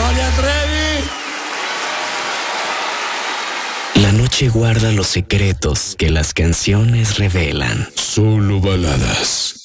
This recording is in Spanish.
Gloria Trevi. La noche guarda los secretos que las canciones revelan. Solo baladas.